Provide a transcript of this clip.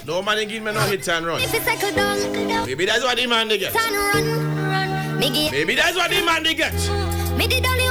No man give me no hit and run. If it's settle down, Maybe that's what the man they get. turn run. Me give Maybe that's what the man they get. me the only